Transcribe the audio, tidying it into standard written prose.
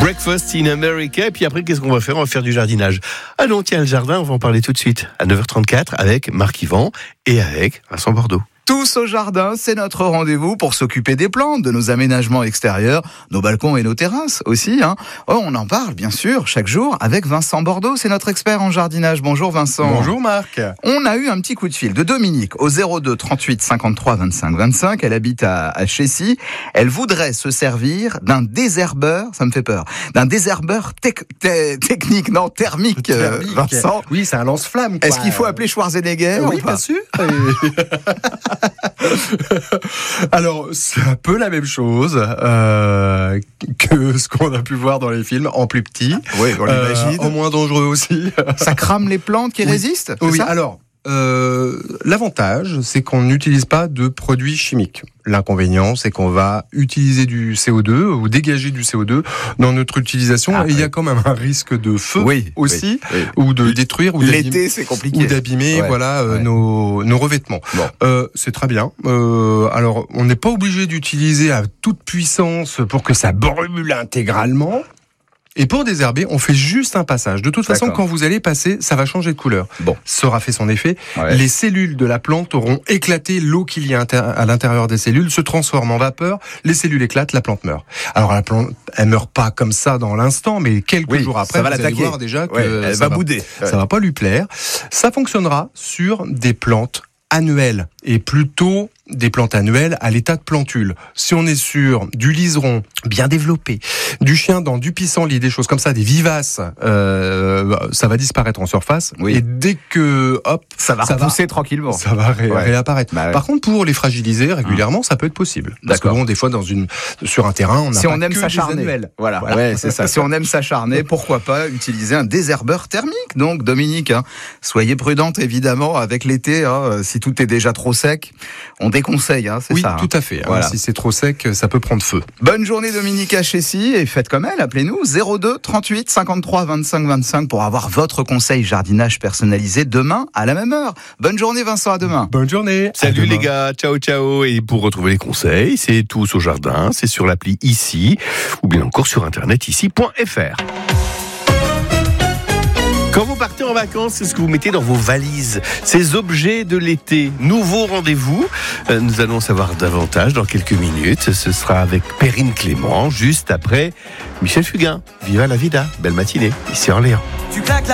Breakfast in America. Et puis après, qu'est-ce qu'on va faire ? On va faire du jardinage. Ah non, tiens, le jardin, on va en parler tout de suite. À 9h34 avec Marc Yvan et avec Vincent Bordeaux. Tous au jardin, c'est notre rendez-vous pour s'occuper des plantes, de nos aménagements extérieurs, nos balcons et nos terrasses aussi. On en parle bien sûr chaque jour avec Vincent Bordeaux, c'est notre expert en jardinage. Bonjour Vincent. Bonjour Marc. On a eu un petit coup de fil de Dominique au 02 38 53 25 25. Elle habite à Chessy. Elle voudrait se servir d'un désherbeur, ça me fait peur, d'un désherbeur thermique, Vincent. Oui, c'est un lance-flamme. Est-ce qu'il faut appeler Schwarzenegger Oui, bien sûr. Alors, c'est un peu la même chose que ce qu'on a pu voir dans les films, en plus petit. Oui, on l'imagine. En moins dangereux aussi. Ça crame les plantes qui résistent, c'est ça ? Alors, l'avantage, c'est qu'on n'utilise pas de produits chimiques. L'inconvénient, c'est qu'on va utiliser du CO2 ou dégager du CO2 dans notre utilisation. Et il y a quand même un risque de feu aussi, ou de détruire, ou l'été, c'est compliqué, ou d'abîmer, nos revêtements. Bon. C'est très bien. Alors, on n'est pas obligé d'utiliser à toute puissance pour que ça brûle intégralement. Et pour désherber, on fait juste un passage. De toute façon, quand vous allez passer, ça va changer de couleur. Bon, ça aura fait son effet. Ouais. Les cellules de la plante auront éclaté, l'eau qu'il y a à l'intérieur des cellules se transforme en vapeur, les cellules éclatent, la plante meurt. Alors la plante, elle meurt pas comme ça dans l'instant, mais quelques jours après, vous allez voir déjà que elle va bouder. Ça va pas lui plaire. Ça fonctionnera sur des plantes annuelles et plutôt des plantes annuelles à l'état de plantule. Si on est sur du liseron bien développé, du chien-dent, du pissenlit, des choses comme ça, des vivaces, ça va disparaître en surface. Oui. Et dès que, ça va repousser tranquillement. Ça va réapparaître. Par contre, pour les fragiliser régulièrement, ça peut être possible. Parce que bon, des fois, sur un terrain, on n'a pas aime s'acharner. Voilà. Ouais, c'est ça. Si on aime s'acharner, pourquoi pas utiliser un désherbeur thermique. Donc, Dominique, soyez prudente, évidemment, avec l'été, si tout est déjà trop sec, on déconseille, c'est ça. Oui, tout à fait. Voilà. Si c'est trop sec, ça peut prendre feu. Bonne journée Dominique à Chessy et faites comme elle, appelez-nous 02 38 53 25 25 pour avoir votre conseil jardinage personnalisé demain à la même heure. Bonne journée Vincent, à demain. Bonne journée. Salut les gars, ciao ciao. Et pour retrouver les conseils, c'est Tous au jardin, c'est sur l'appli Ici ou bien encore sur internet ici.fr. Quand vous partez en vacances, c'est ce que vous mettez dans vos valises. Ces objets de l'été. Nouveau rendez-vous. Nous allons savoir davantage dans quelques minutes. Ce sera avec Perrine Clément, juste après Michel Fugain. Viva la vida. Belle matinée, ici Orléans.